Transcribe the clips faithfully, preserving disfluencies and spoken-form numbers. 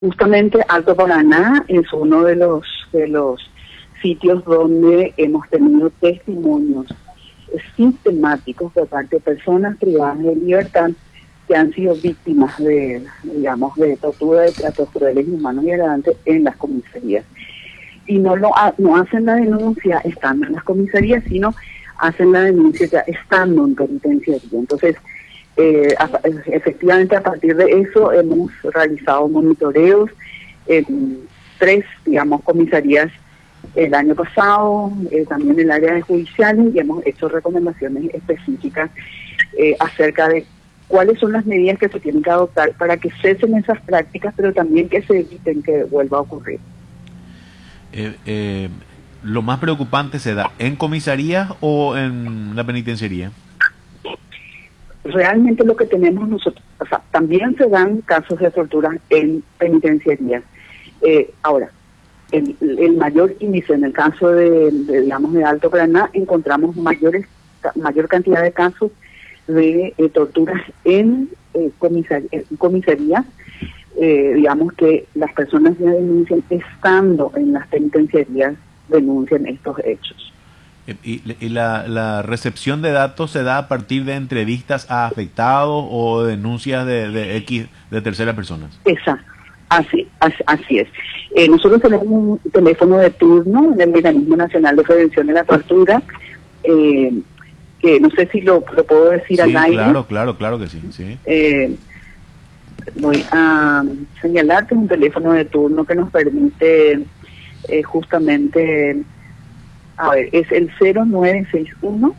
Justamente Alto Paraná es uno de los de los sitios donde hemos tenido testimonios sistemáticos por parte de personas privadas de libertad que han sido víctimas de, digamos, de tortura, de tratos crueles, inhumanos y degradantes en las comisarías. Y no lo ha, no hacen la denuncia estando en las comisarías, sino hacen la denuncia ya estando en penitenciaría. Entonces, eh, a, efectivamente a partir de eso hemos realizado monitoreos en tres, digamos, comisarías el año pasado, eh, también en el área de judiciales, y hemos hecho recomendaciones específicas eh, acerca de cuáles son las medidas que se tienen que adoptar para que cesen esas prácticas, pero también que se eviten que vuelva a ocurrir. Eh, eh, ¿Lo más preocupante se da en comisarías o en la penitenciaría? Realmente lo que tenemos nosotros, o sea, también se dan casos de tortura en penitenciarías. Eh, ahora, el, el mayor índice en el caso de, de, digamos, de Alto Paraná, encontramos mayores mayor cantidad de casos de eh, torturas en eh, comisar, comisarías, eh, digamos que las personas ya denuncian estando en las penitenciarías, denuncian estos hechos. ¿Y, y la, la recepción de datos se da a partir de entrevistas a afectados o denuncias de, de X, de terceras personas? Exacto, así, así, así es. Eh, nosotros tenemos un teléfono de turno en el Mecanismo Nacional de Prevención de la Tortura, eh, que no sé si lo, lo puedo decir sí, al aire. Claro, claro, claro que sí. sí. Eh, voy a señalarte un teléfono de turno que nos permite eh, justamente, a ver, es el cero nueve seis uno,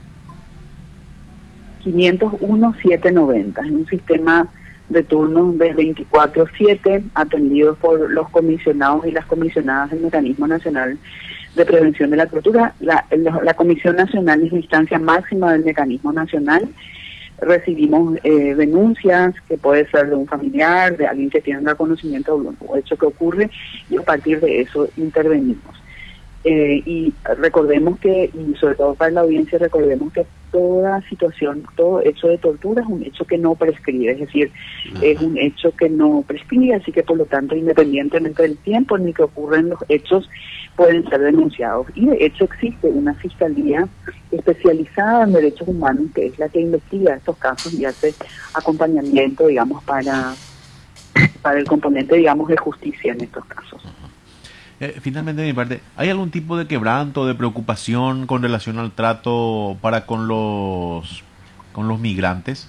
cinco cero uno, siete nueve cero. Es un sistema de turno de veinticuatro siete, atendidos por los comisionados y las comisionadas del Mecanismo Nacional de Prevención de la Tortura. La, la, la Comisión Nacional es la instancia máxima del Mecanismo Nacional. Recibimos eh, denuncias, que puede ser de un familiar, de alguien que tiene un reconocimiento de un hecho que ocurre, y a partir de eso intervenimos. Eh, y recordemos que, y sobre todo para la audiencia, recordemos que toda situación, todo hecho de tortura es un hecho que no prescribe, es decir, Ajá. es un hecho que no prescribe, así que por lo tanto, independientemente del tiempo en el que ocurren los hechos, pueden ser denunciados. Y de hecho existe una fiscalía especializada en derechos humanos, que es la que investiga estos casos y hace acompañamiento, digamos, para, para el componente, digamos, de justicia en estos casos. Eh, finalmente, de mi parte, ¿hay algún tipo de quebranto, de preocupación con relación al trato para con los con los migrantes?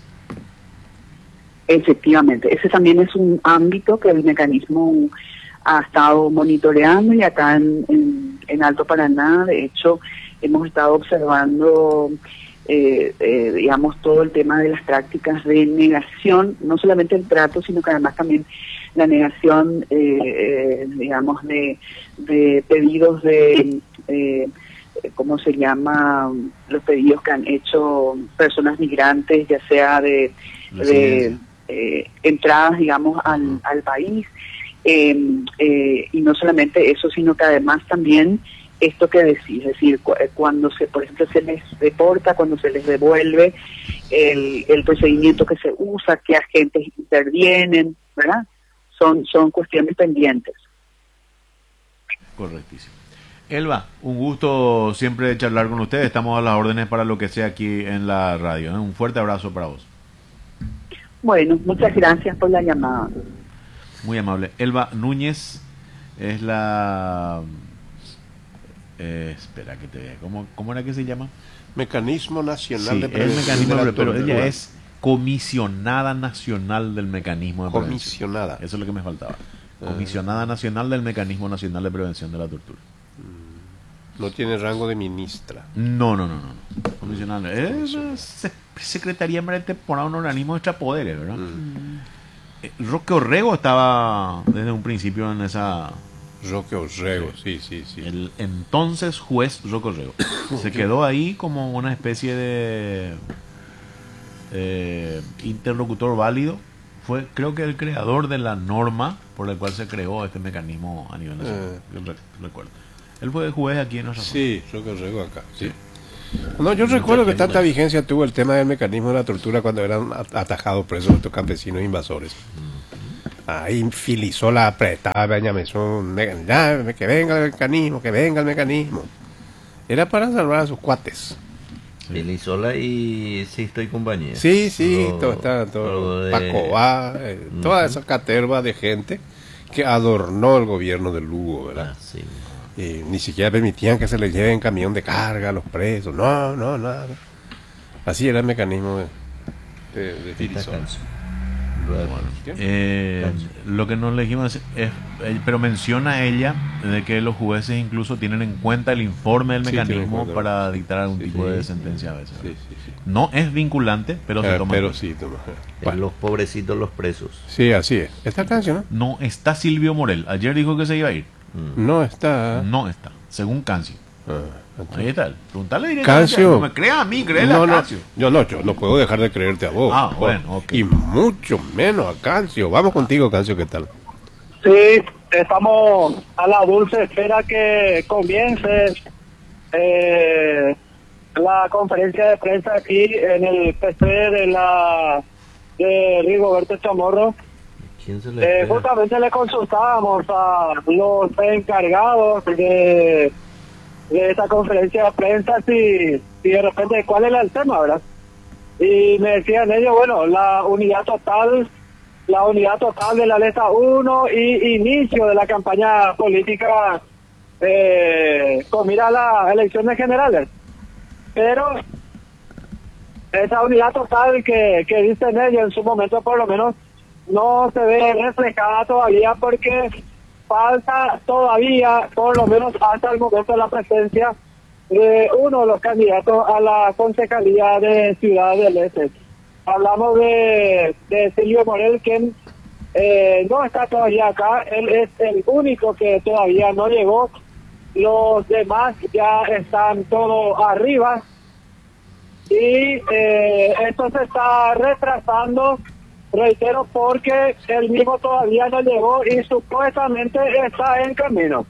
Efectivamente, ese también es un ámbito que el mecanismo ha estado monitoreando, y acá en, en, en Alto Paraná, de hecho, hemos estado observando, eh, eh, digamos, todo el tema de las prácticas de negación, no solamente el trato, sino que además también la negación, eh, eh, digamos, de, de pedidos de, eh, ¿cómo se llama?, los pedidos que han hecho personas migrantes, ya sea de, de eh, entradas, digamos, al, al país, eh, eh, y no solamente eso, sino que además también esto que decís, es decir, cu cuando se, por ejemplo, se les deporta, cuando se les devuelve, el, el procedimiento que se usa, qué agentes intervienen, ¿verdad? Son, son cuestiones pendientes. Correctísimo. Elba, un gusto siempre charlar con ustedes. Estamos a las órdenes para lo que sea aquí en la radio, ¿eh? Un fuerte abrazo para vos. Bueno, muchas gracias por la llamada. Muy amable. Elba Núñez es la... Eh, espera que te vea. ¿Cómo, ¿Cómo era que se llama? Mecanismo Nacional sí, de Prevención. El mecanismo, de la pero tortura. ella es comisionada nacional del mecanismo de prevención. Comisionada. Eso es lo que me faltaba. Comisionada nacional del mecanismo nacional de prevención de la tortura. No tiene rango de ministra. No, no, no, no. Comisionada. Es una secretaría temporal, un organismo de extrapoderes, ¿verdad? Mm. Roque Orrego estaba desde un principio en esa... Roque Orrego, sí, sí, sí. El entonces juez Roque Orrego. Se quedó ahí como una especie de eh, interlocutor válido. Fue, creo que el creador de la norma por la cual se creó este mecanismo a nivel nacional. Eh. Yo recuerdo. Él fue juez aquí en nuestra zona. Sí, Roque Orrego acá, sí. No, yo recuerdo que tanta vigencia tuvo el tema del mecanismo de la tortura cuando eran atajados presos estos campesinos invasores. Mm. Ahí filizó la apretada, Benjamin, ya, que venga el mecanismo, que venga el mecanismo. Era para salvar a sus cuates. Vinisola y Sisto y compañía. Sí, sí, Lo- todo está, todo, lo de- Pacobá, eh, toda Ujú. esa caterva de gente que adornó el gobierno de Lugo, ¿verdad? Ah, sí. Y ni siquiera permitían que se les lleve en camión de carga a los presos, no, no, nada. Así era el mecanismo de, de, de Está Filisola. canso. Eh, lo que nos elegimos es, es- eh, pero menciona ella de que los jueces incluso tienen en cuenta el informe del Sí, tienen en mecanismo cuenta. para dictar algún Sí, tipo sí, de sí. sentencia a veces. Sí, sí, sí. No es vinculante, pero se Eh, toma en pero cuenta. sí, toma. Es Bueno, los pobrecitos, los presos. sí, así es. Esta canción, No está Silvio Morel. Ayer dijo que se iba a ir. Mm. ¿no? No está. No está, según Cancio. Ah, entonces- Ahí está. Preguntale directamente. Cancio. No me crea a mí, créele No, a no, Cancio. yo no, yo no puedo dejar de creerte a vos. Ah, Vos. bueno, ok. Y mucho menos a Cancio. Vamos contigo, Cancio, ¿qué tal? Sí, estamos a la dulce espera que comience eh, la conferencia de prensa aquí en el P C de la de Rigoberto Chamorro. ¿Quién se le Eh, espera? justamente le consultábamos a los encargados de, de esta conferencia de prensa si, si de repente cuál era el tema, ¿verdad? Y me decían ellos, bueno, la unidad total, la unidad total de la letra uno y inicio de la campaña política eh, con mira a las elecciones generales. Pero esa unidad total que, que dicen ellos en su momento por lo menos no se ve reflejada todavía porque falta todavía, por lo menos hasta el momento, la presencia de uno de los candidatos a la concejalía de Ciudad del Este. Hablamos de, de Silvio Morel, quien eh, no está todavía acá, él es el único que todavía no llegó, los demás ya están todos arriba y eh, esto se está retrasando, reitero, porque él mismo todavía no llegó y supuestamente está en camino.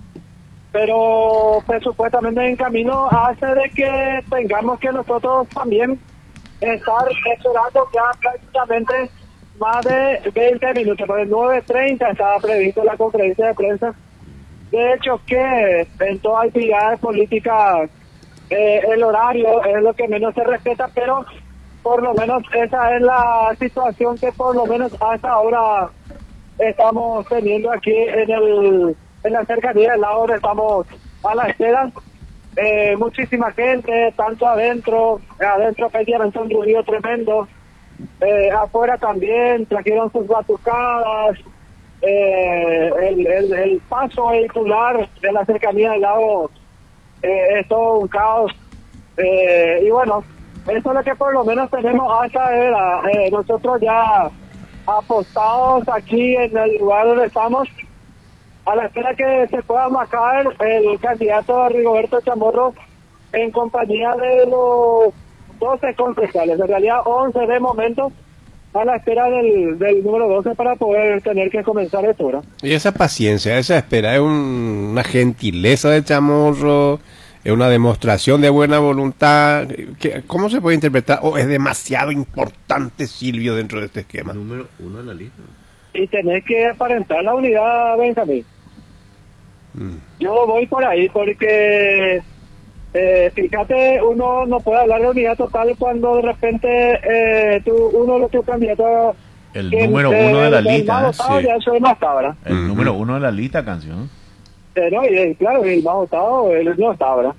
Pero pues, supuestamente en camino hace de que tengamos que nosotros también estar esperando ya prácticamente más de veinte minutos. Por el nueve treinta estaba previsto la conferencia de prensa. De hecho que en toda actividad política eh, el horario es lo que menos se respeta, pero por lo menos esa es la situación que por lo menos hasta ahora estamos teniendo aquí en el en la cercanía del lado donde estamos a la espera. Eh, muchísima gente, tanto adentro, adentro prácticamente un ruido tremendo, eh, afuera también trajeron sus batucadas, eh, el, el, el paso vehicular de la cercanía del lago eh, es todo un caos, eh, y bueno, eso es lo que por lo menos tenemos hasta ahora. Eh, nosotros ya apostados aquí en el lugar donde estamos, a la espera que se pueda marcar el candidato Rigoberto Chamorro en compañía de los doce concejales, en realidad once de momento, a la espera del, del número doce para poder tener que comenzar esto, ¿verdad? Y esa paciencia, esa espera, es un- una gentileza de Chamorro, es una demostración de buena voluntad. ¿Qué- ¿Cómo se puede interpretar? ¿O es demasiado importante Silvio dentro de este esquema? Número uno de la lista. Y tener que aparentar la unidad, Benjamín. Mm. Yo voy por ahí porque, eh, fíjate, uno no puede hablar de unidad total cuando de repente eh, tú, uno de tus candidatos... El que- número eh, uno de la el lista, más ¿eh? votado Sí. ya soy más cabra. El Ujú. número uno de la lista, Canción. Pero, y, eh, claro, el más votado, él no está, ¿verdad?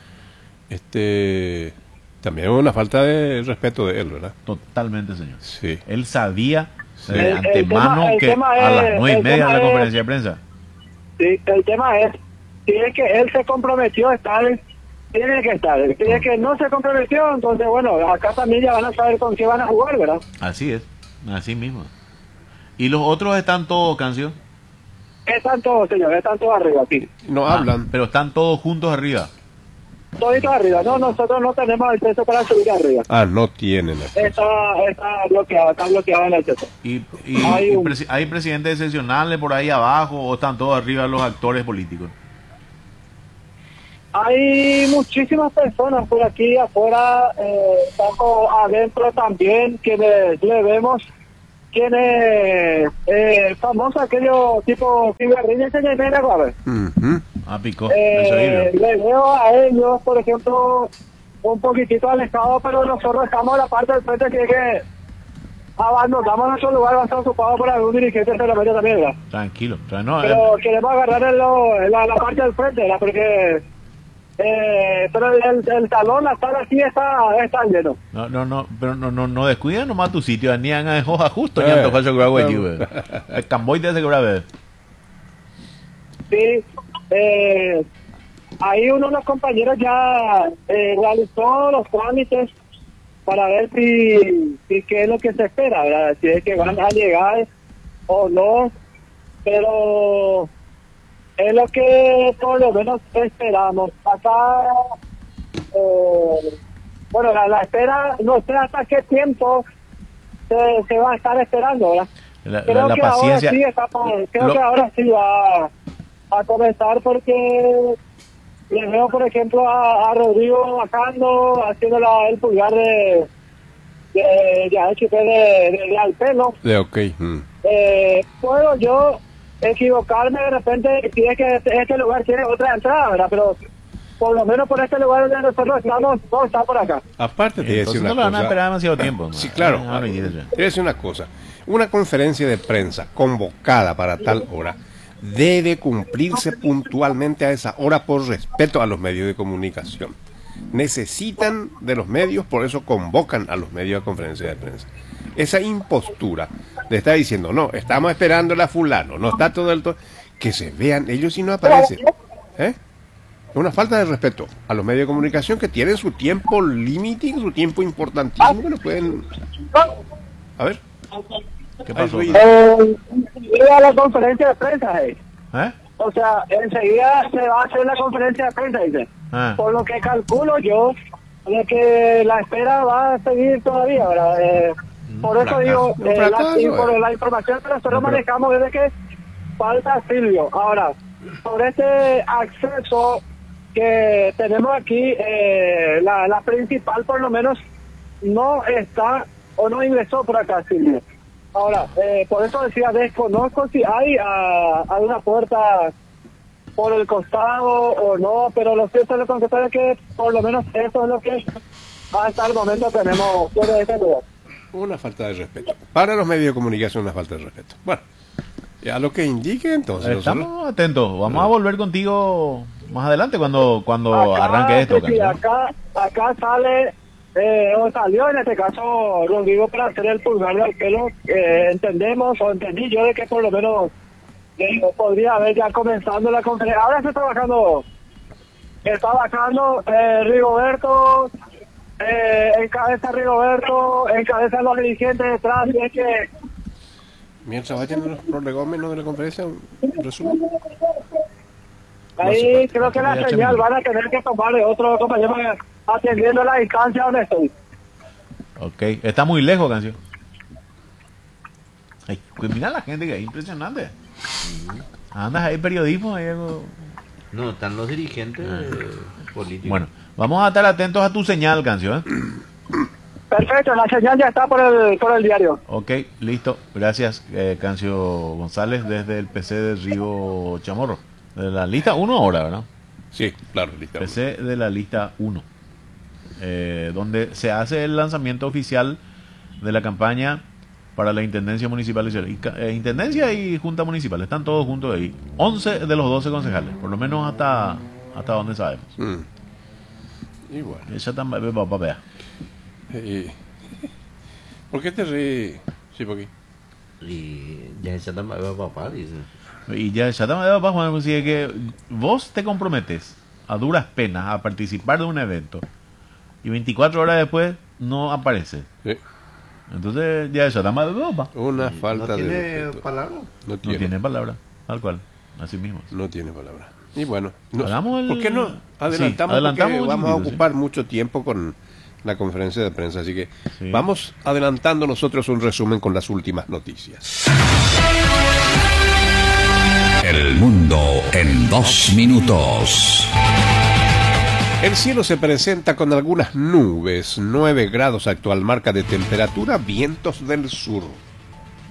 Este, también es una falta de respeto de él, ¿verdad? Totalmente, señor. Sí. Él sabía Sí. de El- el antemano tema- el que tema a es- las nueve y el media de tema la es- conferencia de prensa. Sí, el tema es, si es que él se comprometió a estar, tiene que estar. Si es que no se comprometió, entonces, bueno, acá también ya van a saber con qué van a jugar, ¿verdad? Así es, así mismo. ¿Y los otros están todos, Canción? Están todos, señores, están todos arriba, sí. No Ah, hablan. pero están todos juntos arriba. Toditos arriba. No, nosotros no tenemos acceso para subir arriba. Ah, no tienen. acceso. Está, está bloqueado, está bloqueado el acceso. ¿Y, y- Hay y un- presi- hay presidentes excepcionales por ahí abajo o están todos arriba los actores políticos? Hay muchísimas personas por aquí afuera, eh, tanto adentro también, que le, le vemos tiene eh, famoso aquello tipo cigarrillos en el medio, ¿sabes? Ujú. Ah, picó. Eh, Eso le veo a ellos, por ejemplo, un poquitito alejados, pero nosotros estamos en la parte del frente que, que abandonamos nuestro lugar bastante ocupado por algún dirigente de la media también, ¿verdad? Tranquilo. Tra- no, Pero eh, queremos agarrar en, lo- en la, la parte del frente, ¿verdad? Porque eh, pero el, el, el talón, la sala sí está, está lleno. no, no, no, pero no, no, no descuida nomás tu sitio, ni hagan hoja justo, ni Eh, antoja yo grabo allí, eh. güey. El camboy te hace grave. Sí, eh, ahí uno de los compañeros ya eh, realizó los trámites para ver si, si qué es lo que se espera, ¿verdad? Si es que van a llegar o no, pero es lo que por lo menos esperamos. Acá, eh, bueno, la, la espera, no sé hasta qué tiempo se, se va a estar esperando, ¿verdad? La, Creo la- la que paciencia. ahora sí está por- creo Lo- que ahora sí va a comenzar porque le veo por ejemplo a, a Rodrigo bajando, haciendo la, el pulgar de de, de H P de, de, de al pelo. De ok. mm. Eh, puedo yo equivocarme de repente si es que este, este lugar tiene otra entrada, ¿verdad? Pero por lo menos por este lugar donde nosotros estamos no está por acá. Aparte te voy a Entonces decir no una lo van a cosa. esperar demasiado tiempo. ¿no? Sí, claro. Ah, mentira, ya. Te voy a decir una cosa. Una conferencia de prensa convocada para tal hora debe cumplirse puntualmente a esa hora por respeto a los medios de comunicación. Necesitan de los medios, por eso convocan a los medios a conferencia de prensa. Esa impostura de estar diciendo, no, estamos esperando a fulano, no está todo el... To que se vean ellos si no aparecen. ¿Eh? Es una falta de respeto a los medios de comunicación que tienen su tiempo límite, su tiempo importantísimo, que no pueden... A ver. ¿Qué Hay pasó? ruido. Eh, a la conferencia de prensa, eh. ¿Eh? O sea, enseguida se va a hacer la conferencia de prensa, dice. Ah. Por lo que calculo yo, de que la espera va a seguir todavía, ¿verdad? Eh, por eso fracaso. digo, Un eh, la, fracaso, y por eh. la información que nosotros No, pero- manejamos desde que falta Silvio. Ahora, sobre este acceso que tenemos aquí, eh, la, la principal por lo menos no está o no ingresó por acá, Silvio. Ahora, eh, por eso decía, desconozco si hay a, a una puerta por el costado o no, pero lo cierto es lo concreto es que por lo menos eso es lo que hasta el momento tenemos fuera de este lugar. Una falta de respeto. Para los medios de comunicación, una falta de respeto. Bueno, ya lo que indique entonces. nosotros- Estamos atentos. Vamos a volver contigo más adelante cuando cuando Acá, arranque esto. sí, sí, Canción. acá, acá sale, eh, o salió en este caso Rodrigo para hacer el pulgar del pelo. Eh, entendemos, o entendí yo de que por lo menos eh, podría haber ya comenzando la conferencia. Ahora se está bajando, está bajando eh, Rigoberto, eh, encabeza Rigoberto, encabeza los dirigentes detrás, y es que Mientras vayan los prolegómenos de la conferencia, un resumen. ahí No sé, creo que la ya señal terminó. van a tener que tomar de otro compañero atendiendo la distancia donde estoy. Ok, está muy lejos, canción. Ay, pues mira la gente que es impresionante. Andas ahí periodismo, ahí algo- No, están los dirigentes eh, políticos. Bueno, vamos a estar atentos a tu señal, canción. ¿eh? Perfecto, la señal ya está por el, por el diario. Ok, listo. Gracias, eh, Cancio González, desde el P C de Río Chamorro. De la lista uno ahora, ¿verdad? Sí, claro, listo. P C de la lista uno. Eh, donde se hace el lanzamiento oficial de la campaña para la Intendencia Municipal de Ciudad. Y ca- eh, Intendencia y Junta Municipal, están todos juntos ahí. once de los doce concejales, por lo menos hasta hasta donde sabemos. Mm. Y bueno. Ella también va a ver. eh, ¿Por qué te ríes? Sí, ¿por qué? Y ya esa también va a papá, dice. Y ya, ya también va a decir que vos te comprometes a duras penas a participar de un evento y veinticuatro horas después no aparece. Sí. Entonces ya eso también va. Una falta ¿No de tiene respeto. palabra? No No tiene, tiene palabra, tal cual, así mismo. no tiene palabra. Y bueno, no- Hagamos el- ¿por qué no? Adelantamos, Sí, adelantamos porque un vamos a chiquitito, ocupar mucho tiempo con la conferencia de prensa, así que Sí. vamos adelantando nosotros un resumen con las últimas noticias. El mundo en dos minutos. El cielo se presenta con algunas nubes, nueve grados actual marca de temperatura, vientos del sur.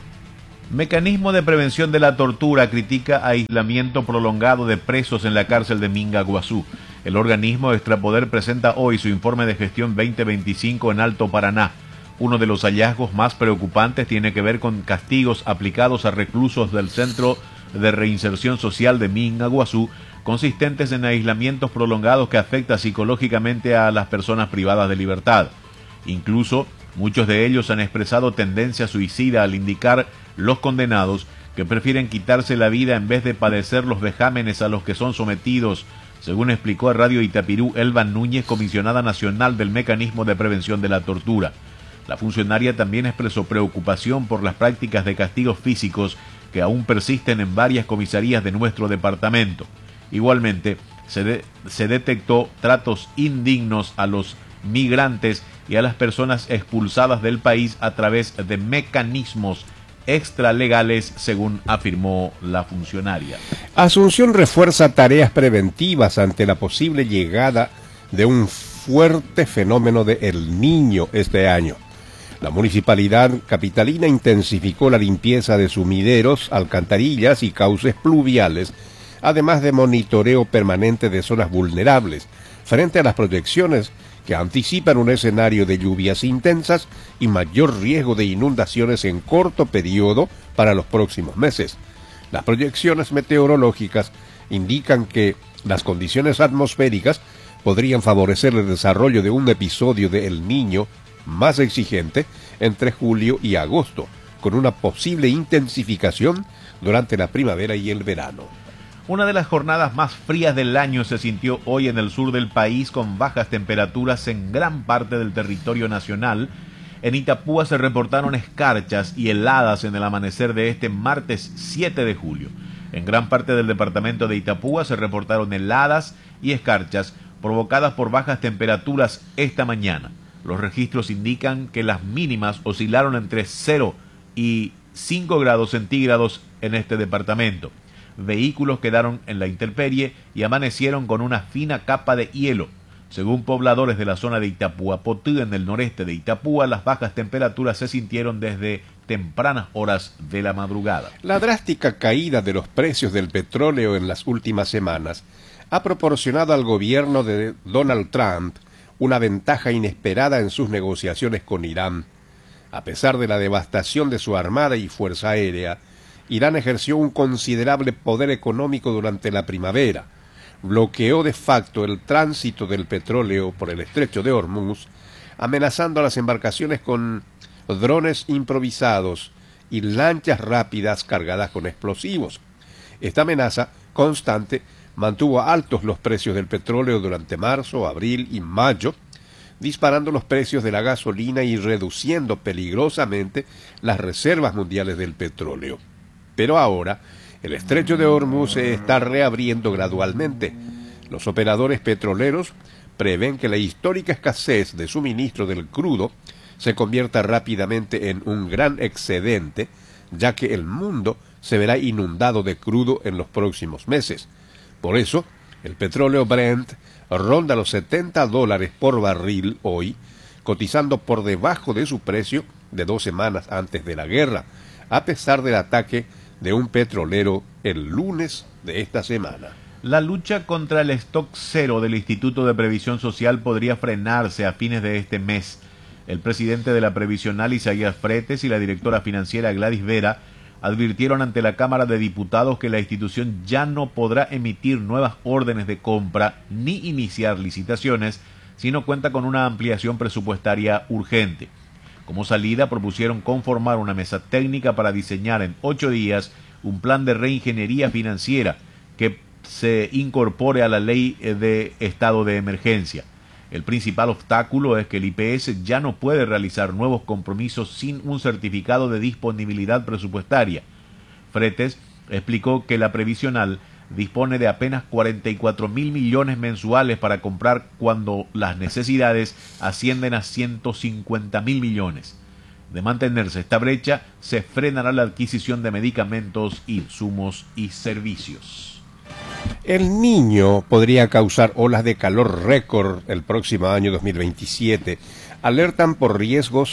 Mecanismo de Prevención de la Tortura critica aislamiento prolongado de presos en la cárcel de Minga Guazú. El organismo Extrapoder presenta hoy su informe de gestión veinte veinticinco en Alto Paraná. Uno de los hallazgos más preocupantes tiene que ver con castigos aplicados a reclusos del Centro de Reinserción Social de Minga Guazú, consistentes en aislamientos prolongados que afectan psicológicamente a las personas privadas de libertad. Incluso, muchos de ellos han expresado tendencia suicida al indicar los condenados que prefieren quitarse la vida en vez de padecer los vejámenes a los que son sometidos, según explicó a Radio Itapirú Elba Núñez, comisionada nacional del Mecanismo de Prevención de la Tortura. La funcionaria también expresó preocupación por las prácticas de castigos físicos que aún persisten en varias comisarías de nuestro departamento. Igualmente, se, de, se detectó tratos indignos a los migrantes y a las personas expulsadas del país a través de mecanismos extralegales, según afirmó la funcionaria. Asunción refuerza tareas preventivas ante la posible llegada de un fuerte fenómeno de El Niño este año. La municipalidad capitalina intensificó la limpieza de sumideros, alcantarillas y cauces pluviales, además de monitoreo permanente de zonas vulnerables, frente a las proyecciones que anticipan un escenario de lluvias intensas y mayor riesgo de inundaciones en corto periodo para los próximos meses. Las proyecciones meteorológicas indican que las condiciones atmosféricas podrían favorecer el desarrollo de un episodio de El Niño más exigente entre julio y agosto, con una posible intensificación durante la primavera y el verano. Una de las jornadas más frías del año se sintió hoy en el sur del país, con bajas temperaturas en gran parte del territorio nacional. En Itapúa se reportaron escarchas y heladas en el amanecer de este martes siete de julio. En gran parte del departamento de Itapúa se reportaron heladas y escarchas provocadas por bajas temperaturas esta mañana. Los registros indican que las mínimas oscilaron entre cero y cinco grados centígrados en este departamento. Vehículos quedaron en la intemperie y amanecieron con una fina capa de hielo. Según pobladores de la zona de Itapuapotí, en el noreste de Itapúa, las bajas temperaturas se sintieron desde tempranas horas de la madrugada. La drástica caída de los precios del petróleo en las últimas semanas ha proporcionado al gobierno de Donald Trump una ventaja inesperada en sus negociaciones con Irán. A pesar de la devastación de su armada y fuerza aérea, Irán ejerció un considerable poder económico durante la primavera, bloqueó de facto el tránsito del petróleo por el estrecho de Hormuz, amenazando a las embarcaciones con drones improvisados y lanchas rápidas cargadas con explosivos. Esta amenaza constante mantuvo altos los precios del petróleo durante marzo, abril y mayo, disparando los precios de la gasolina y reduciendo peligrosamente las reservas mundiales del petróleo. Pero ahora, el estrecho de Hormuz se está reabriendo gradualmente. Los operadores petroleros prevén que la histórica escasez de suministro del crudo se convierta rápidamente en un gran excedente, ya que el mundo se verá inundado de crudo en los próximos meses. Por eso, el petróleo Brent ronda los setenta dólares por barril hoy, cotizando por debajo de su precio de dos semanas antes de la guerra, a pesar del ataque de un petrolero el lunes de esta semana. La lucha contra el stock cero del Instituto de Previsión Social podría frenarse a fines de este mes. El presidente de la Previsional, Isaías Fretes, y la directora financiera, Gladys Vera, advirtieron ante la Cámara de Diputados que la institución ya no podrá emitir nuevas órdenes de compra ni iniciar licitaciones si no cuenta con una ampliación presupuestaria urgente. Como salida, propusieron conformar una mesa técnica para diseñar en ocho días un plan de reingeniería financiera que se incorpore a la ley de estado de emergencia. El principal obstáculo es que el I P S ya no puede realizar nuevos compromisos sin un certificado de disponibilidad presupuestaria. Fretes explicó que la previsional dispone de apenas cuarenta y cuatro mil millones mensuales para comprar cuando las necesidades ascienden a ciento cincuenta mil millones. De mantenerse esta brecha, se frenará la adquisición de medicamentos, insumos y servicios. El Niño podría causar olas de calor récord el próximo año dos mil veintisiete. Alertan por riesgos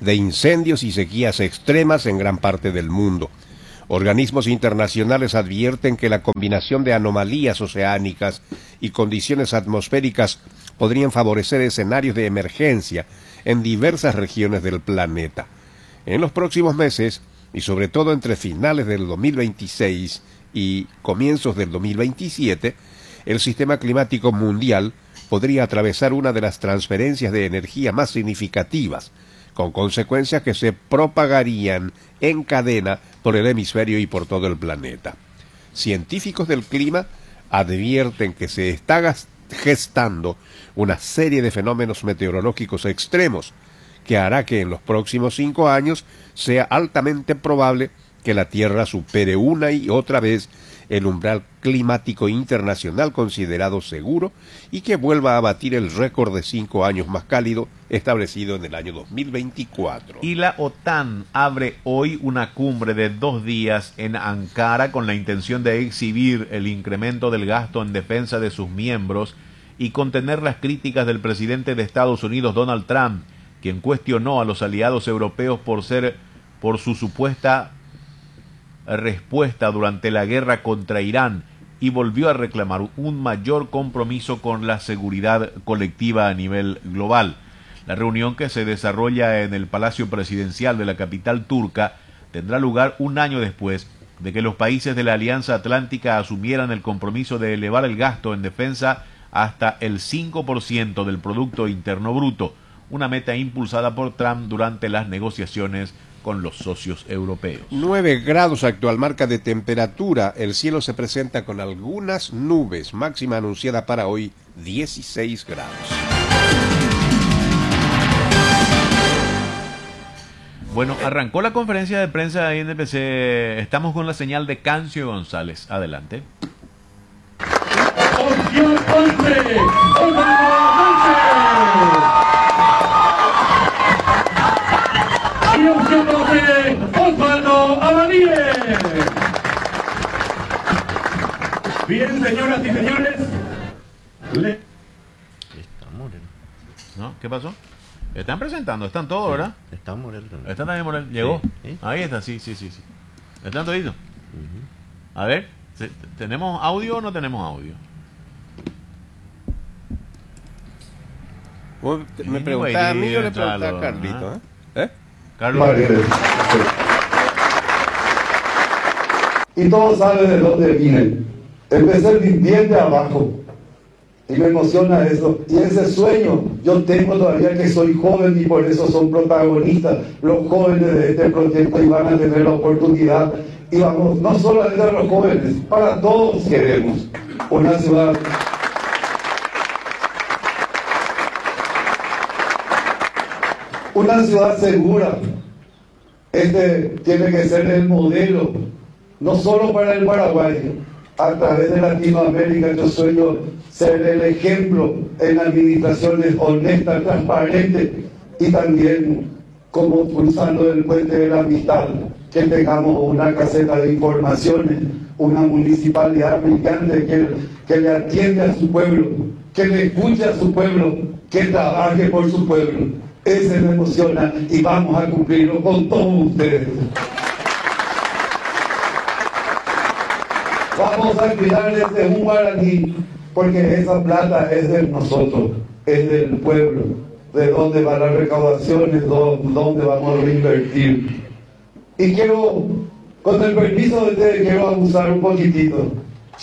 de incendios y sequías extremas en gran parte del mundo. Organismos internacionales advierten que la combinación de anomalías oceánicas y condiciones atmosféricas podrían favorecer escenarios de emergencia en diversas regiones del planeta. En los próximos meses, y sobre todo entre finales del dos mil veintiséis y comienzos del dos mil veintisiete, el sistema climático mundial podría atravesar una de las transferencias de energía más significativas, con consecuencias que se propagarían en cadena por el hemisferio y por todo el planeta. Científicos del clima advierten que se está gestando una serie de fenómenos meteorológicos extremos que hará que en los próximos cinco años sea altamente probable que la Tierra supere una y otra vez el umbral climático internacional considerado seguro y que vuelva a batir el récord de cinco años más cálido establecido en el año dos mil veinticuatro. Y la OTAN abre hoy una cumbre de dos días en Ankara con la intención de exhibir el incremento del gasto en defensa de sus miembros y contener las críticas del presidente de Estados Unidos, Donald Trump, quien cuestionó a los aliados europeos por ser por su supuesta respuesta durante la guerra contra Irán y volvió a reclamar un mayor compromiso con la seguridad colectiva a nivel global. La reunión, que se desarrolla en el Palacio Presidencial de la capital turca, tendrá lugar un año después de que los países de la Alianza Atlántica asumieran el compromiso de elevar el gasto en defensa hasta el cinco por ciento del Producto Interno Bruto, una meta impulsada por Trump durante las negociaciones con los socios europeos. nueve grados actual marca de temperatura. El cielo se presenta con algunas nubes. Máxima anunciada para hoy, dieciséis grados. Bueno, arrancó la conferencia de prensa de I N P C. Estamos con la señal de Cancio González. Adelante. Opción once. Y opción doce, Osvaldo Abadie. Bien, señoras y señores. Le... Está Morel. ¿No? ¿Qué pasó? Están presentando, están todos, ¿verdad? Está Morel también. Está también Morel. Llegó. Sí, sí. Ahí está, sí, sí, sí, sí. ¿Están toditos? Uh-huh. A ver, ¿tenemos audio o no tenemos audio? ¿Vos me preguntás a mí o le preguntás a Carlito? ¿Eh? ¿Eh? Carlos. Y todos saben de dónde vienen. Empecé bien de abajo. Y me emociona eso. Y ese sueño yo tengo todavía, que soy joven, y por eso son protagonistas los jóvenes de este proyecto, y van a tener la oportunidad. Y vamos, no solamente a los jóvenes, para todos queremos una ciudad. Una ciudad segura. Este tiene que ser el modelo, no solo para el Paraguay. A través de Latinoamérica yo sueño ser el ejemplo en administraciones honestas, transparentes, y también, como cruzando el puente de la amistad, que tengamos una caseta de informaciones, una municipalidad brillante que, que le atiende a su pueblo, que le escuche a su pueblo, que trabaje por su pueblo. Ese me emociona, y vamos a cumplirlo con todos ustedes. Vamos a cuidar desde un guaraní, porque esa plata es de nosotros, es del pueblo, de dónde van las recaudaciones, dónde vamos a reinvertir. Y quiero, con el permiso de ustedes, quiero abusar un poquitito.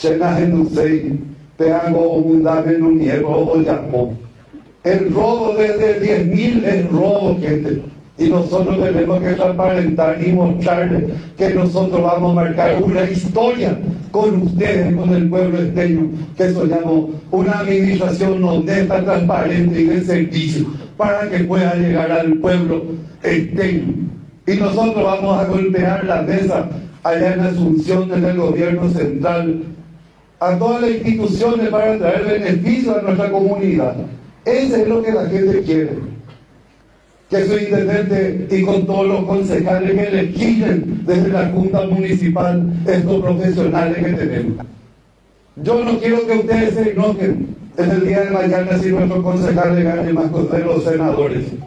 Te hago un dame en un niego o llamó. El robo desde diez mil es robo, gente. Y nosotros tenemos que transparentar y mostrarles que nosotros vamos a marcar una historia con ustedes, con el pueblo esteño, que soñamos una administración honesta, transparente y de servicio, para que pueda llegar al pueblo esteño. Y nosotros vamos a golpear la mesa allá en Asunción, en el gobierno central, a todas las instituciones, para traer beneficio a nuestra comunidad. Eso es lo que la gente quiere. Que su intendente, y con todos los concejales que eligen desde la Junta Municipal, estos profesionales que tenemos. Yo no quiero que ustedes se enojen en el día de mañana si nuestros concejales ganen más que los senadores.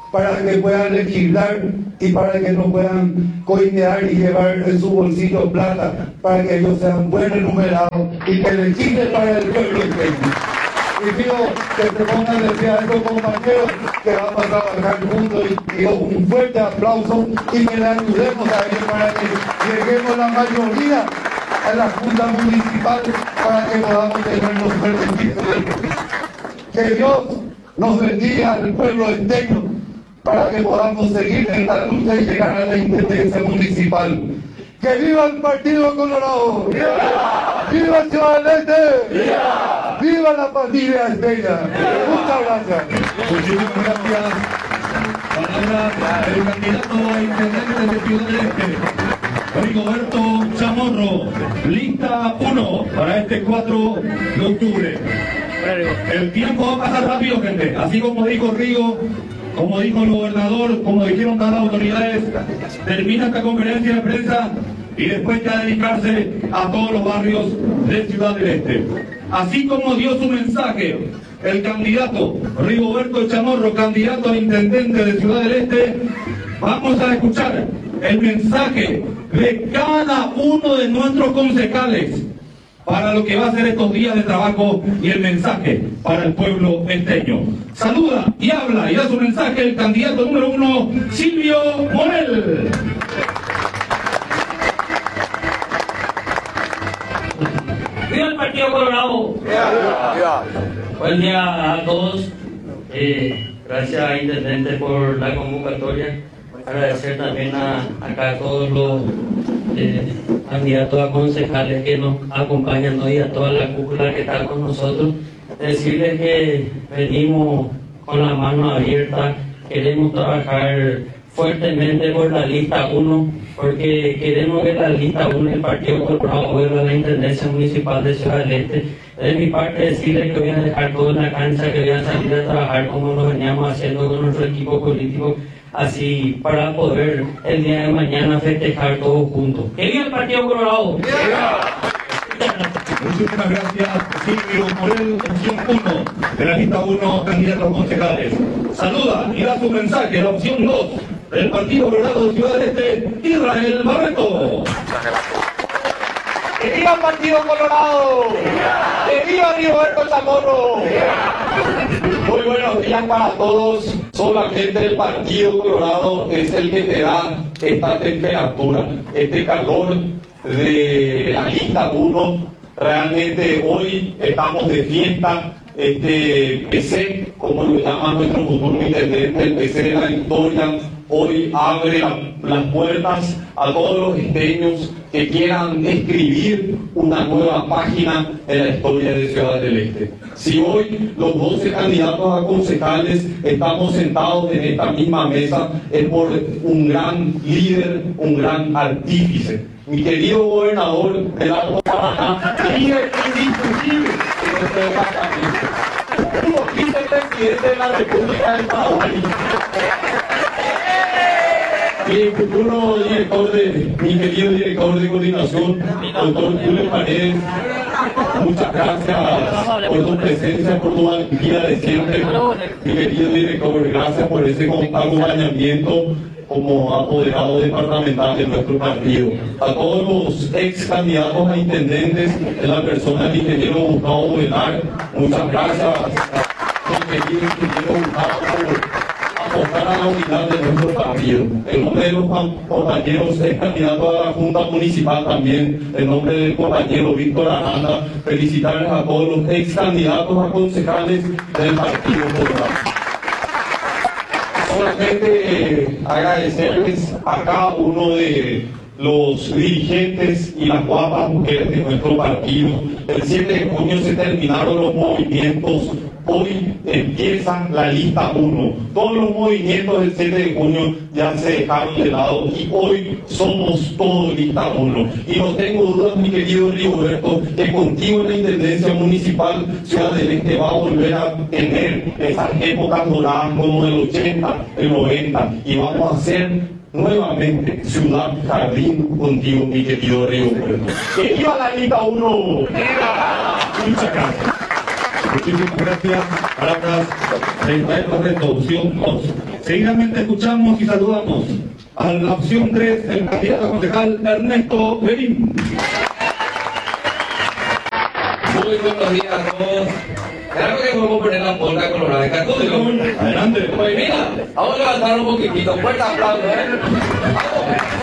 para que puedan legislar y para que no puedan coinear y llevar en su bolsillo plata, para que ellos sean buen enumerados y que legislen para el pueblo entero. Y pido que se pongan de pie a estos compañeros que vamos a trabajar juntos y, y un fuerte aplauso y que le ayudemos a ellos para que lleguemos la mayoría a la Junta Municipal para que podamos tener los beneficios. Que Dios nos bendiga al pueblo entero para que podamos seguir en la lucha y llegar a la intendencia municipal. ¡Que viva el Partido Colorado! ¡Viva! ¡Viva Ciudad del Este! ¡Viva! ¡Viva la familia Estella! Muchas gracias. Muchísimas gracias. Palabra del candidato a intendente de Ciudad del Este, Rigoberto Chamorro, lista uno para este cuatro de octubre. El tiempo va a pasar rápido, gente. Así como dijo Rigo, como dijo el gobernador, como dijeron todas las autoridades, termina esta conferencia de prensa y después ya dedicarse a todos los barrios de Ciudad del Este. Así como dio su mensaje el candidato Rigoberto Chamorro, candidato a intendente de Ciudad del Este, vamos a escuchar el mensaje de cada uno de nuestros concejales para lo que va a ser estos días de trabajo y el mensaje para el pueblo esteño. Saluda y habla y da su mensaje el candidato número uno, Silvio Morel. ¡Viva el Partido Colorado! ¡Viva! Buen día a todos. Eh, gracias, Intendente, por la convocatoria. Agradecer también a, acá a todos los eh, candidatos a concejales que nos acompañan hoy, a toda la cúpula que está con nosotros. Decirles que venimos con la mano abierta, queremos trabajar fuertemente por la lista uno, porque queremos que la lista uno del Partido Colorado vuelva a la Intendencia Municipal de Ciudad del Este. De mi parte, decirles que voy a dejar todo en la cancha, que voy a salir a trabajar como lo veníamos haciendo con nuestro equipo político, así para poder el día de mañana festejar todos juntos. ¡Que viva el Partido Colorado! ¡Viva! Muchísimas gracias, Silvio Morel, opción uno de la lista uno, candidatos concejales. Saluda y da su mensaje, la opción dos del Partido Colorado de Ciudad del Este, Israel Barreto. ¡Que viva el Partido Colorado! ¡Que viva Rigoberto Chamorro! Muy buenos días para todos. Solamente el Partido Colorado es el que te da esta temperatura, este calor de la lista uno. Realmente hoy estamos de fiesta. Este P C, como lo llama nuestro futuro intendente, el P C de la Victoria, hoy abre la, las puertas a todos los esteños que quieran escribir una nueva página en la historia de Ciudad del Este. Si hoy los doce candidatos a concejales estamos sentados en esta misma mesa, es por un gran líder, un gran artífice. Mi querido gobernador del Alto Paraná, líder indiscutible en nuestro departamento, como vicepresidente de la República del Paraguay, mi futuro director de, mi querido director de coordinación, doctor Julio Paredes, muchas gracias por tu presencia, por tu valentía de siempre, mi querido director, gracias por ese acompañamiento como apoderado departamental de nuestro partido. A todos los ex candidatos a intendentes, en la persona del ingeniero Gustavo Velar, muchas gracias, ingeniero Gustavo, por apostar a la unidad de nuestro partido. En nombre de los compañeros ex candidatos a la Junta Municipal también, en nombre del compañero Víctor Aranda, felicitarles a todos los ex candidatos a concejales del Partido Colorado. Solamente eh, agradecerles a cada uno de los dirigentes y las guapas mujeres de nuestro partido. El siete de junio se terminaron los movimientos, hoy empieza la lista uno. Todos los movimientos del siete de junio ya se dejaron de lado y hoy somos todos lista uno. Y no tengo dudas, mi querido Rigoberto, que contigo en la Intendencia Municipal Ciudad del Este va a volver a tener esas épocas doradas como el ochenta, el noventa, y vamos a hacer nuevamente Ciudad Jardín contigo, mi querido Rigoberto. ¡Que viva la lista uno! Muchas gracias. Muchísimas gracias. Palabras de Israel Barreto, opción dos. Seguidamente escuchamos y saludamos a la opción tres, el candidato concejal Ernesto Berín. Muy buenos días a todos. Claro que podemos poner la polca colorada de Cartudio. Adelante. Pues mira, vamos a levantar un poquitito. Fuerte aplauso, ¿eh? Vamos.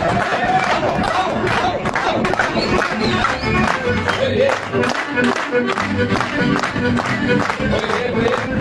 Muy bien. Muy bien, muy bien.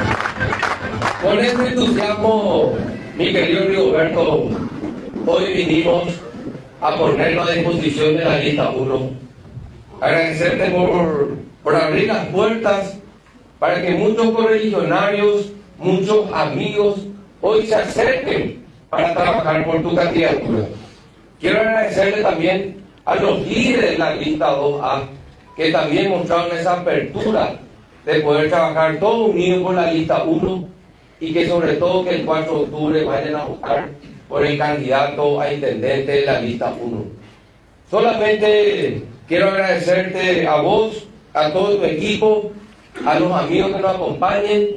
Con este entusiasmo, mi querido Rigoberto, hoy vinimos a ponernos a disposición de la lista uno. Agradecerte por, por abrir las puertas para que muchos correligionarios, muchos amigos, hoy se acerquen para trabajar por tu candidatura. Quiero agradecerle también a los líderes de la lista dos A, que también mostraron esa apertura de poder trabajar todos unidos por la lista uno y que sobre todo que el cuatro de octubre vayan a votar por el candidato a intendente de la lista uno. Solamente quiero agradecerte a vos, a todo tu equipo, a los amigos que nos acompañen,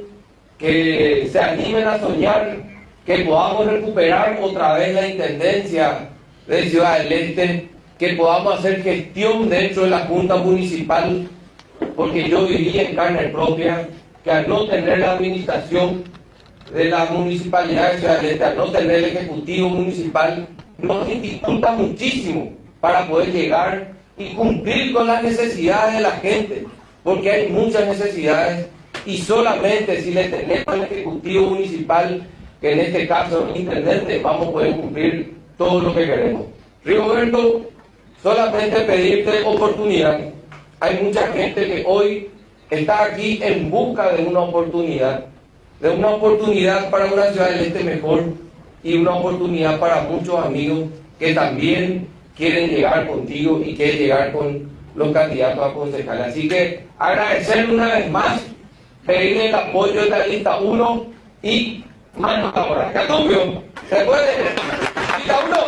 que se animen a soñar, que podamos recuperar otra vez la intendencia de Ciudad del Este, que podamos hacer gestión dentro de la Junta Municipal, porque yo viví en carne propia que al no tener la administración de la Municipalidad de Ciudad del Este, al no tener el Ejecutivo Municipal, nos dificulta muchísimo para poder llegar y cumplir con las necesidades de la gente, porque hay muchas necesidades y solamente si le tenemos al Ejecutivo Municipal, que en este caso el intendente, vamos a poder cumplir todo lo que queremos. Rigoberto, solamente pedirte oportunidad. Hay mucha gente que hoy está aquí en busca de una oportunidad, de una oportunidad para una Ciudad del Este mejor y una oportunidad para muchos amigos que también quieren llegar contigo y quieren llegar con los candidatos a concejales. Así que agradecerle una vez más, pedirle el apoyo de la lista uno y manos ahora. Catumbio, ¿se puede? Lista uno.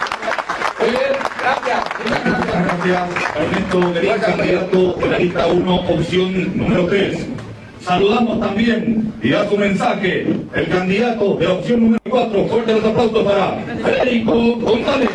Muy bien, gracias. Muchas gracias, Ernesto Berín, candidato de la lista uno, opción número tres. Saludamos también y da su mensaje el candidato de la opción número cuatro. Fuerte los aplausos para Federico González.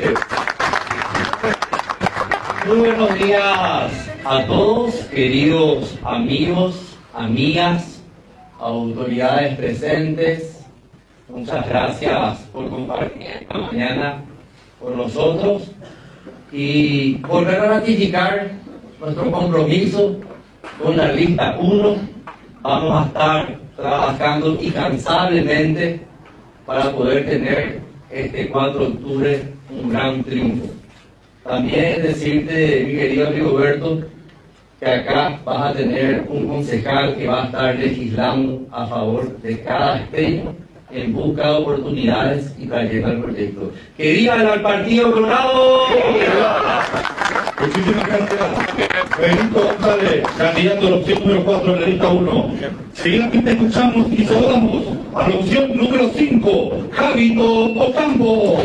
Muy buenos días a todos, queridos amigos, amigas, autoridades presentes. Muchas gracias por compartir esta mañana con nosotros y volver a ratificar nuestro compromiso con la lista uno. Vamos a estar trabajando incansablemente para poder tener este cuatro de octubre un gran triunfo. También decirte, mi querido Rigoberto, que acá vas a tener un concejal que va a estar legislando a favor de cada empeño en busca de oportunidades y trayendo al proyecto. ¡Que vivan al Partido Colorado! Muchísimas gracias. Federico González, candidato de la opción número cuatro de la lista uno. Seguidamente escuchamos y saludamos a la opción número cinco, Javito Ocampo.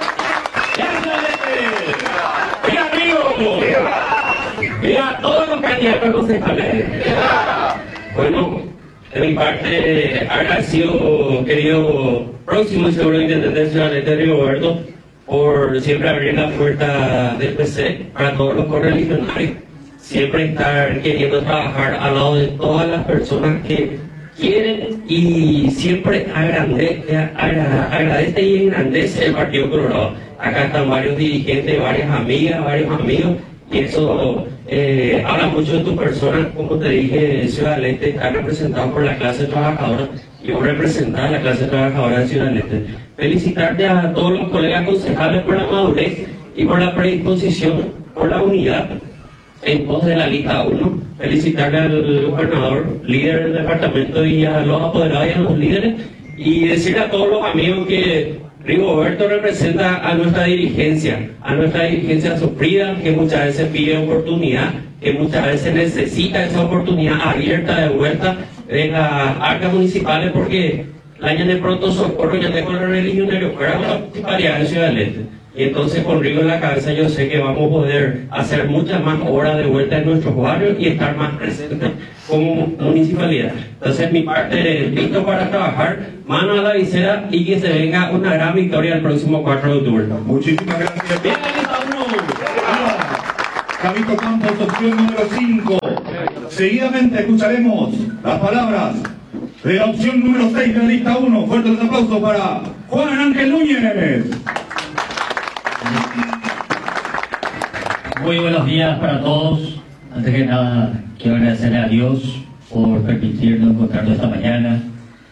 ¡Mira, amigos! ¡Mira, todos los candidatos concejales! Bueno, de mi parte, agradecido, querido próximo y seguro intendente de Ciudad del Este, Rigoberto, por siempre abrir la puerta del P C para todos los correligionarios, siempre estar queriendo trabajar al lado de todas las personas que quieren y siempre agrandece, agra, agradece y engrandece el Partido Colorado. Acá están varios dirigentes, varias amigas, varios amigos, y eso eh, habla mucho de tu persona. Como te dije, Ciudad del Este está representado por la clase trabajadora y vos representás a la clase trabajadora de Ciudad del Este. Felicitarte a todos los colegas concejales por la madurez y por la predisposición, por la unidad en pos de la lista uno. Felicitarle al gobernador, líder del departamento, y a los apoderados y a los líderes, y decirle a todos los amigos que Rigoberto representa a nuestra dirigencia, a nuestra dirigencia sufrida, que muchas veces pide oportunidad, que muchas veces necesita esa oportunidad abierta de vuelta de las arcas municipales, porque el año de pronto socorro ya tengo los religionarios fuera de la municipalidad de Ciudad del Este. Y entonces con Río en la cabeza yo sé que vamos a poder hacer muchas más horas de vuelta en nuestros barrios y estar más presentes como municipalidad. Entonces mi parte es listo para trabajar, mano a la visera y que se venga una gran victoria el próximo cuatro de octubre. Muchísimas gracias. Bien, lista uno. Javito Campos, opción número cinco. Seguidamente escucharemos las palabras de la opción número seis de la lista uno. Fuerte el aplauso para Juan Ángel Núñez. Muy buenos días para todos. Antes que nada, quiero agradecerle a Dios por permitirnos encontrarnos esta mañana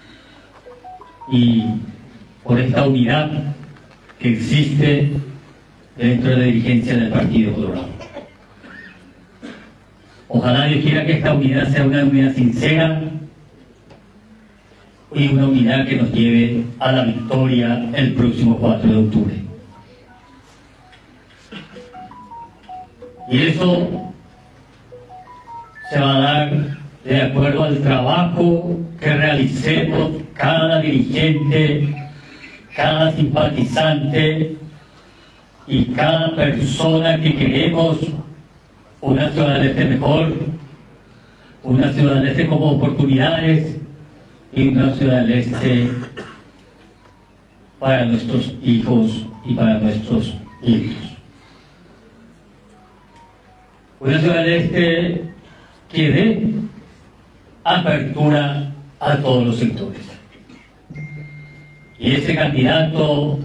y por esta unidad que existe dentro de la dirigencia del Partido Colorado. Ojalá Dios quiera que esta unidad sea una unidad sincera y una unidad que nos lleve a la victoria el próximo cuatro de octubre. Y eso se va a dar de acuerdo al trabajo que realicemos cada dirigente, cada simpatizante y cada persona que queremos una ciudad de este mejor, una ciudad de este como oportunidades y una ciudad de este para nuestros hijos y para nuestros hijos. Una ciudad de este que dé apertura a todos los sectores. Y ese candidato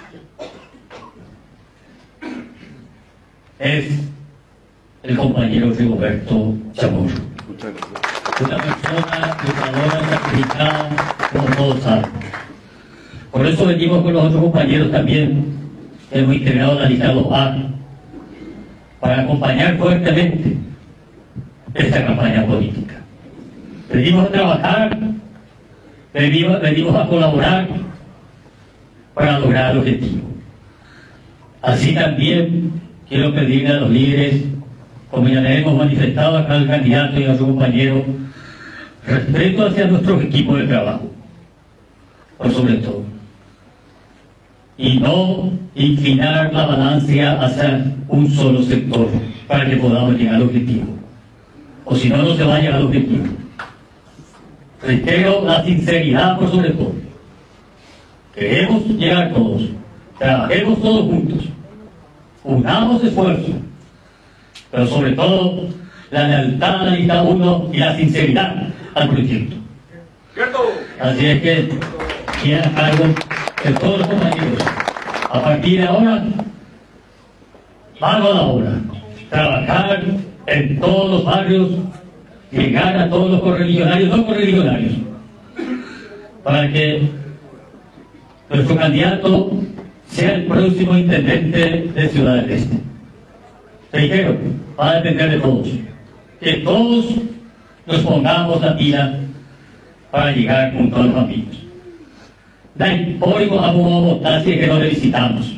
es el compañero Rigoberto Chamorro. Una persona luchadora, sacrificada, como todos saben. Por eso venimos con los otros compañeros también, que hemos integrado la lista dos A, para acompañar fuertemente esta campaña política. Venimos a trabajar, venimos, venimos a colaborar para lograr el objetivo. Así también quiero pedirle a los líderes, como ya le hemos manifestado acá al candidato y a su compañero, respeto hacia nuestros equipos de trabajo, por sobre todo, y no inclinar la balanza hacia un solo sector para que podamos llegar al objetivo, o si no, no se va a llegar al objetivo. Reitero la sinceridad por sobre todo. Queremos llegar todos, trabajemos todos juntos, unamos esfuerzos, pero sobre todo la lealtad a la lista uno y la sinceridad al proyecto. Así es que queda a cargo de todos los compañeros. A partir de ahora, vamos a la obra. Trabajar en todos los barrios, llegar a todos los correligionarios, no correligionarios, para que nuestro candidato sea el próximo intendente de Ciudad del Este. Reitero, va a depender de todos. Que todos nos pongamos la pila para llegar junto a los amigos. Hoy vamos a votar si es que no le visitamos.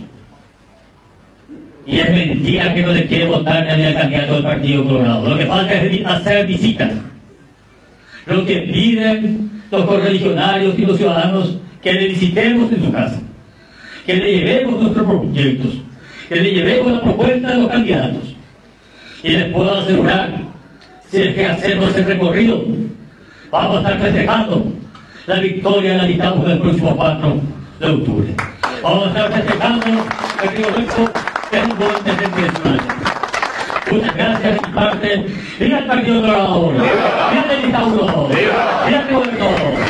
Y es mentira que no le quiere votar nadie al candidato del Partido Colorado. Lo que falta es hacer visitas. Lo que piden los correligionarios y los ciudadanos, que le visitemos en su casa, que le llevemos nuestros proyectos, que le llevemos la propuesta de los candidatos. Y les puedo asegurar, si es que hacemos el recorrido, vamos a estar festejando la victoria de la lista uno del próximo cuatro de octubre. Vamos a estar festejando el Rigoberto, que es un buen intendente de Ciudad. Muchas gracias de mi parte. Viva el Partido Colorado. Viva la lista uno. Viva el Rigoberto.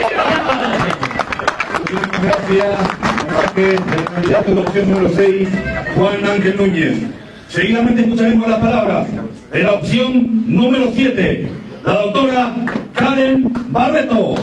Muchas gracias. El candidato de la opción número seis, Juan Ángel Núñez. Seguidamente escucharemos las palabras de la opción número siete, la doctora Karen Barreto.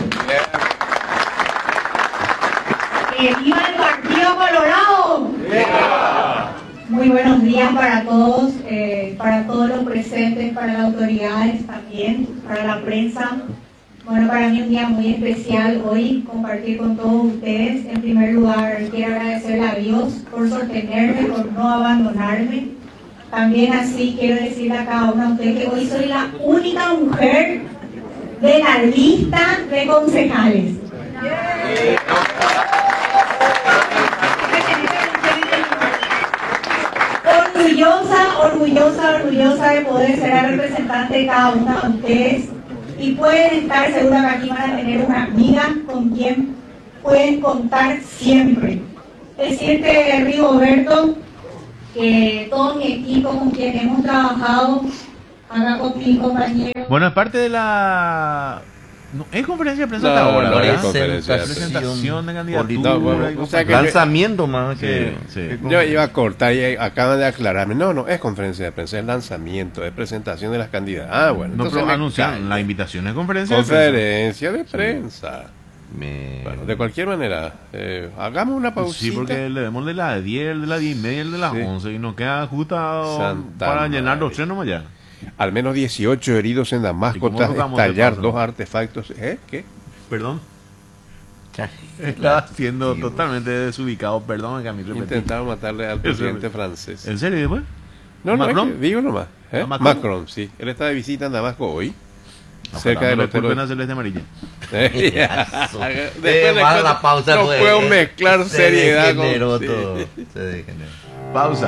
¡Viva el Partido Colorado! ¡Viva! Muy buenos días para todos, eh, para todos los presentes, para las autoridades también, para la prensa. Bueno, para mí un día muy especial hoy, compartir con todos ustedes. En primer lugar, quiero agradecerle a Dios por sostenerme, por no abandonarme. También así quiero decirle a cada uno de ustedes que hoy soy la única mujer de la lista de concejales. orgullosa, orgullosa, orgullosa de poder ser la representante de cada uno de ustedes. Y pueden estar seguros que aquí van a tener una amiga con quien pueden contar siempre. Decirte, Rigoberto, que todo mi equipo con quien hemos trabajado, acá con mi compañero. Bueno, es parte de la... No, es conferencia de prensa No, hasta ahora, no, ¿verdad? es conferencia de Presentación de No, candidatura. bueno, y o sea que- Lanzamiento más Sí, que... sí. que- Yo iba a cortar y acaban de aclararme. No, no, es conferencia de prensa, es lanzamiento, es presentación de las candidatas. Ah, bueno. No, entonces pero me anunciaron callo. la invitación es conferencia de prensa. Conferencia de prensa. Me... Bueno, de cualquier manera, eh, hagamos una pausita. Sí, porque le vemos de las diez, el de las diez y media, el de las Sí. once y nos queda justo Santa para madre. llenar los tres nomás ya. Al menos dieciocho heridos en ¿Y Damasco cómo tras tocamos de estallar paso? dos artefactos. ¿Eh? ¿Qué? Perdón. Estaba siendo totalmente desubicado, perdón que a mí repetí. Intentaron matarle al Eso presidente es. francés. ¿En serio después? No, no, es ¿Macron? que digo nomás. ¿eh? ¿A Macron? Macron? sí. Él está de visita en Damasco hoy. Ojalá cerca no del le hotel. culpen a Celeste Amarilla. Eh, ya. Eso. Después Eh, de va cuando- la pausa, no pues, puedo eh, mezclar se seriedad con... degeneró sí. todo, se degeneró. Pausa.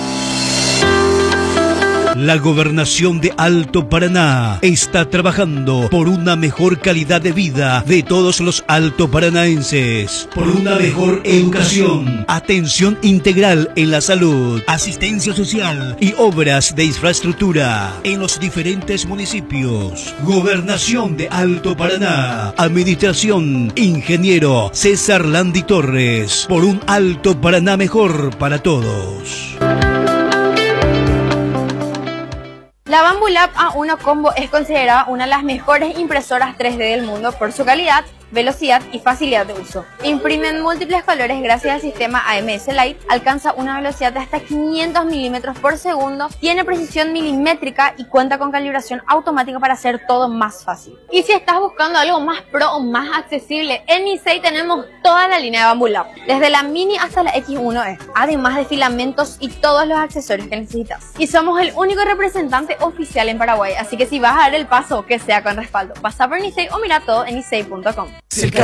La Gobernación de Alto Paraná está trabajando por una mejor calidad de vida de todos los altoparanaenses, por una mejor educación, atención integral en la salud, asistencia social y obras de infraestructura en los diferentes municipios. Gobernación de Alto Paraná, Administración Ingeniero César Landi Torres, por un Alto Paraná mejor para todos. La Bambu Lab A uno Combo es considerada una de las mejores impresoras tres D del mundo por su calidad, velocidad y facilidad de uso. Imprime en múltiples colores gracias al sistema A M S Light, alcanza una velocidad de hasta quinientos milímetros por segundo, tiene precisión milimétrica y cuenta con calibración automática para hacer todo más fácil. Y si estás buscando algo más pro o más accesible, en Issei tenemos toda la línea de Bambu Lab, desde la Mini hasta la X uno E, además de filamentos y todos los accesorios que necesitas. Y somos el único representante oficial en Paraguay, así que si vas a dar el paso, que sea con respaldo. Pasa por Issei o mira todo en issei punto com. Si el